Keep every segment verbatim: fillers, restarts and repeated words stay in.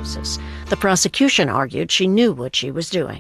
diagnosis. The prosecution argued she knew what she was doing.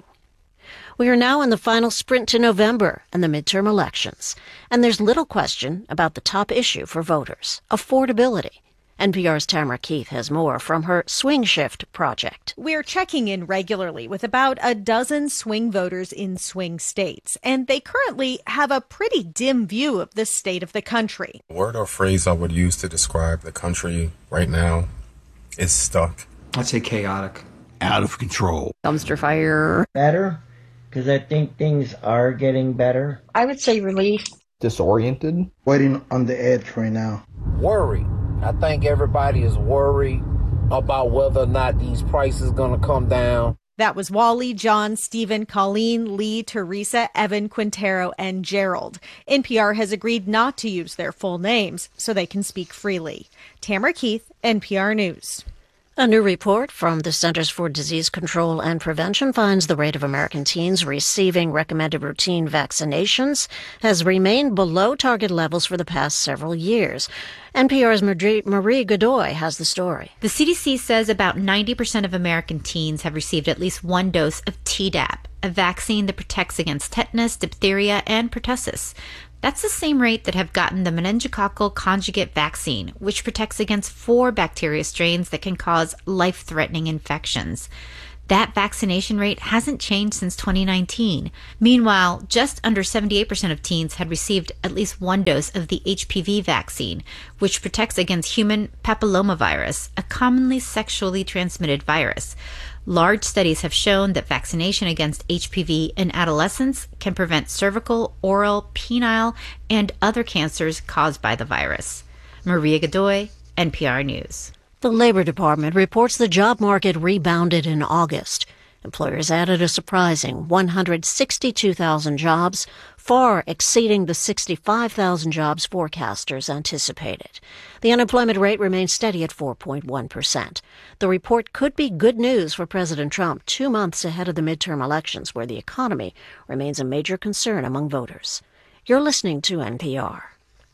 We are now in the final sprint to November and the midterm elections, and there's little question about the top issue for voters, affordability. N P R's Tamara Keith has more from her Swing Shift project. We're checking in regularly with about a dozen swing voters in swing states, and they currently have a pretty dim view of the state of the country. The word or phrase I would use to describe the country right now is stuck. I'd say chaotic. Out of control. Dumpster fire. Better, because I think things are getting better. I would say relief. Disoriented. Waiting on the edge right now. Worry. I think everybody is worried about whether or not these prices are going to come down. That was Wally, John, Stephen, Colleen, Lee, Teresa, Evan, Quintero, and Gerald. N P R has agreed not to use their full names so they can speak freely. Tamara Keith, N P R News. A new report from the Centers for Disease Control and Prevention finds the rate of American teens receiving recommended routine vaccinations has remained below target levels for the past several years. N P R's Marie Godoy has the story. The C D C says about ninety percent of American teens have received at least one dose of Tdap, a vaccine that protects against tetanus, diphtheria, and pertussis. That's the same rate that have gotten the meningococcal conjugate vaccine, which protects against four bacteria strains that can cause life-threatening infections. That vaccination rate hasn't changed since twenty nineteen. Meanwhile, just under seventy-eight percent of teens had received at least one dose of the H P V vaccine, which protects against human papillomavirus, a commonly sexually transmitted virus. Large studies have shown that vaccination against H P V in adolescents can prevent cervical, oral, penile, and other cancers caused by the virus. Maria Godoy, N P R News. The Labor Department reports the job market rebounded in August. Employers added a surprising one hundred sixty-two thousand jobs, far exceeding the sixty-five thousand jobs forecasters anticipated. The unemployment rate remains steady at four point one percent. The report could be good news for President Trump two months ahead of the midterm elections, where the economy remains a major concern among voters. You're listening to N P R.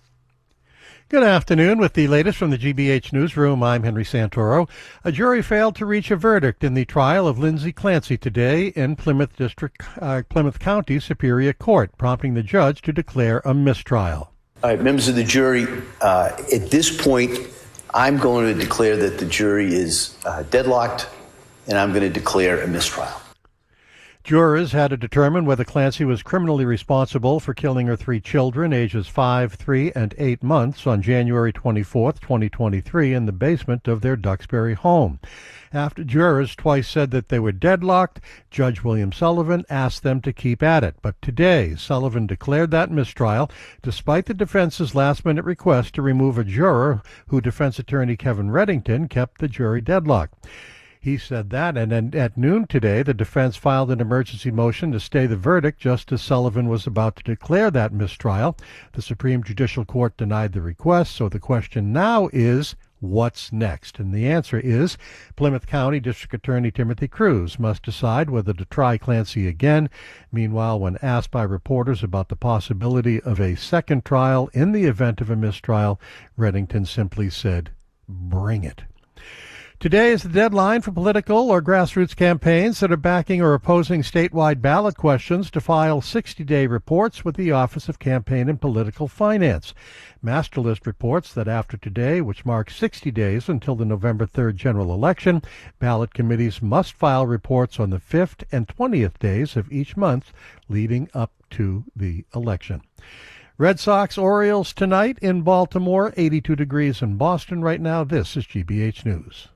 Good afternoon. With the latest from the G B H Newsroom, I'm Henry Santoro. A jury failed to reach a verdict in the trial of Lindsay Clancy today in Plymouth District, uh, Plymouth County Superior Court, prompting the judge to declare a mistrial. All right, members of the jury, uh, at this point, I'm going to declare that the jury is uh, deadlocked, and I'm going to declare a mistrial. Jurors had to determine whether Clancy was criminally responsible for killing her three children, ages five, three, and eight months, on January twenty-fourth, twenty twenty-three, in the basement of their Duxbury home. After jurors twice said that they were deadlocked, Judge William Sullivan asked them to keep at it. But today, Sullivan declared that mistrial, despite the defense's last-minute request to remove a juror who defense attorney Kevin Reddington kept the jury deadlocked. He said that, and then at noon today, the defense filed an emergency motion to stay the verdict just as Sullivan was about to declare that mistrial. The Supreme Judicial Court denied the request, so the question now is, what's next? And the answer is Plymouth County District Attorney Timothy Cruz must decide whether to try Clancy again. Meanwhile, when asked by reporters about the possibility of a second trial in the event of a mistrial, Reddington simply said, bring it. Today is the deadline for political or grassroots campaigns that are backing or opposing statewide ballot questions to file sixty-day reports with the Office of Campaign and Political Finance. Masterlist reports that after today, which marks sixty days until the November third general election, ballot committees must file reports on the fifth and twentieth days of each month leading up to the election. Red Sox Orioles tonight in Baltimore, eighty-two degrees in Boston right now. This is G B H News.